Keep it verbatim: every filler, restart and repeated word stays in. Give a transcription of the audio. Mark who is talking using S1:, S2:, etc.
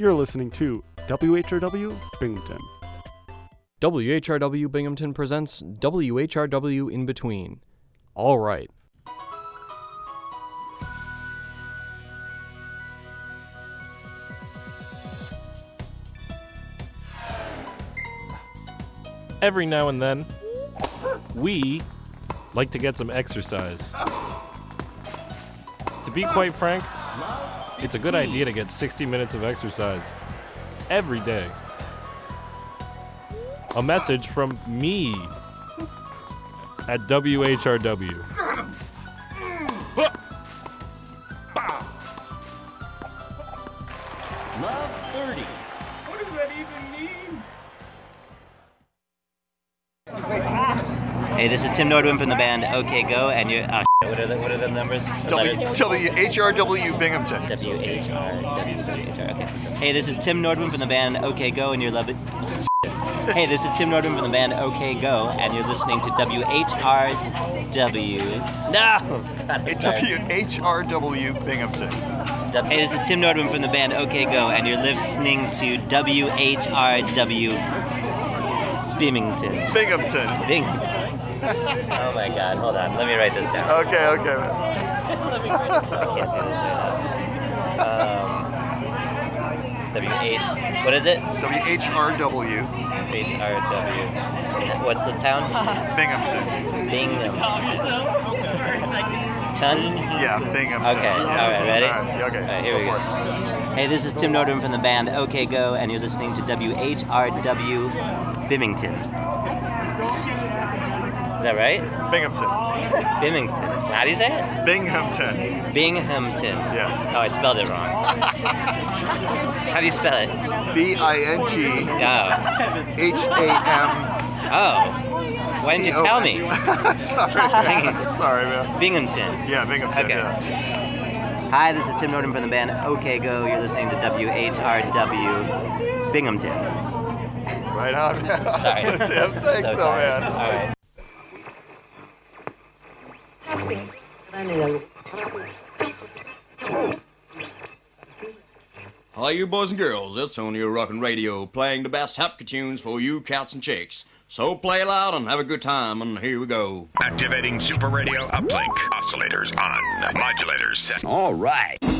S1: You're listening to W H R W Binghamton.
S2: W H R W Binghamton presents W H R W In Between. All right.
S3: Every now and then, we like to get some exercise. To be quite frank, it's a good idea to get sixty minutes of exercise every day. A message from me at W H R W.
S4: Love thirty.
S5: What does that even mean?
S6: Hey, this is Tim Nordwin from the band OK Go, and you're. Oh, shit, what are the what are the numbers?
S7: W H R W Binghamton.
S6: W H R W H R. Okay. Hey, this is Tim Nordwin from the band OK Go, and you're loving. Hey, this is Tim Nordwin from the band OK Go, and you're listening to W H R W. No. God,
S7: It's
S6: sorry.
S7: W H R W Binghamton.
S6: Hey, this is Tim Nordwin from the band OK Go, and you're listening to W H R W Binghamton.
S7: Binghamton.
S6: Binghamton. Oh my God! Hold on. Let me write this down.
S7: Okay, okay.
S6: Let me write this down. I can't do this right now. Um, W eight. What is it?
S7: W H R W
S6: H R W. What's the town?
S7: Binghamton.
S6: Binghamton. Ton?
S7: Yeah, Binghamton.
S6: Okay. All right. Ready?
S7: All right, okay.
S6: All right, here
S7: Go
S6: we
S7: for
S6: go. Hey, this is Tim Nordwin from the band OK Go, and you're listening to W H R W Binghamton. Is that right?
S7: Binghamton.
S6: Binghamton. How do you say it?
S7: Binghamton.
S6: Binghamton.
S7: Yeah.
S6: Oh, I spelled it wrong. How do you spell it?
S7: B I N G
S6: Oh.
S7: H A M.
S6: Oh. Why didn't you tell me?
S7: Sorry, man. Sorry, man.
S6: Binghamton.
S7: Yeah, Binghamton.
S6: Okay.
S7: Yeah.
S6: Hi, this is Tim Nordwin from the band OK Go. You're listening to W H R W Binghamton.
S7: Right on.
S6: Sorry.
S7: So, Tim, thanks,
S6: So
S7: so,
S6: sorry.
S7: man.
S6: All right.
S8: Hi, you boys and girls. It's on your rockin' radio, playing the best happy tunes for you cats and chicks. So play loud and have a good time, and here we go.
S9: Activating Super Radio Uplink. Oscillators on. Modulators set.
S4: All right.